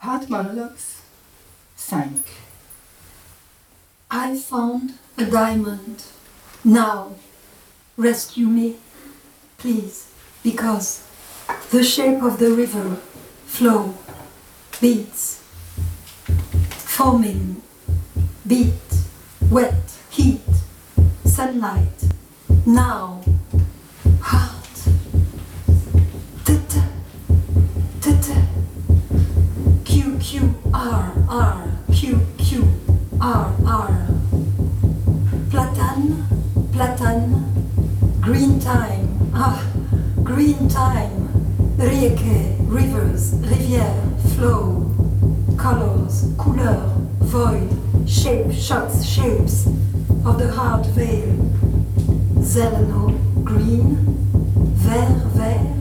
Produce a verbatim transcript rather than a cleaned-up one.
Part Monologues cinq. I found a diamond. Now, rescue me, please, because the shape of the river, flow, beats, foaming, beat, wet, heat, sunlight, now, heart, t-t, t-t, Q, Q, R, R, Q, Q, R, R, platane, platane, green time, ah, green time, rieke, rivers, rivière, flow, colors, couleur, void, shape, shots, shapes of the heart veil, zeleno, green, vert, vert,